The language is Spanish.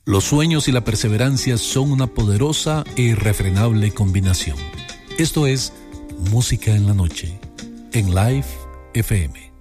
Los sueños y la perseverancia son una poderosa e irrefrenable combinación. Esto es Música en la Noche, en Live FM.